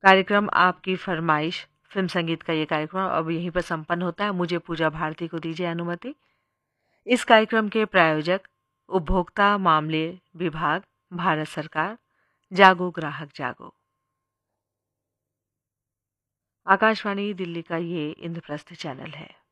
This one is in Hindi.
कार्यक्रम आपकी फरमाइश फिल्म संगीत का ये कार्यक्रम अब यहीं पर संपन्न होता है। मुझे पूजा भारती को दीजिए अनुमति। इस कार्यक्रम के प्रायोजक उपभोक्ता मामले विभाग, भारत सरकार। जागो ग्राहक जागो। आकाशवाणी दिल्ली का ये इंद्रप्रस्थ चैनल है।